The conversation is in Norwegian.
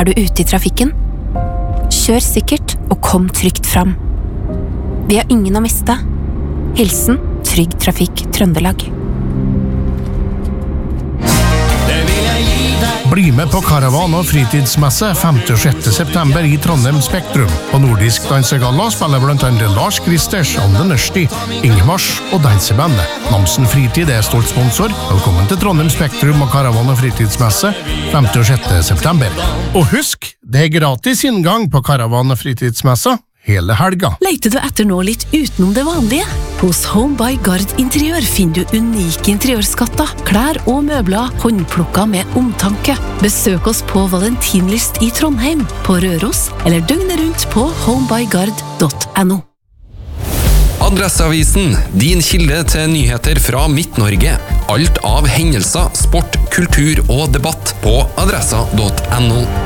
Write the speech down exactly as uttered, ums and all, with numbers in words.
Er du ute i trafikken? Kjør sikkert og kom trygt fram. Vi har ingen å miste. Hilsen Trygg Trafikk Trøndelag. Bli med på Karavan- og fritidsmesse femte og sjette september i Trondheim Spektrum. På Nordisk Dansegalla spiller blant annet Lars Kristers, Anne Nørsti, Ingmars og Dansebandet. Namsen Fritid er stolt sponsor. Velkommen til Trondheim Spektrum og Karavan- og fritidsmesse femte og sjette september. Og husk, det er gratis inngang på Karavan- og fritidsmessa hele helga. Leiter du etter noe litt utenom det vanlige? Hos Home by Gard Interiør finner du unike interiørskatter, klær og møbler, håndplukket med omtanke. Besøk oss på Valentinlyst i Trondheim, på Røros, eller døgnet rundt på homebygard punktum no. Adresseavisen, din kilde til nyheter fra Midt-Norge. Alt av hendelser, sport, kultur og debatt på adressa punktum no.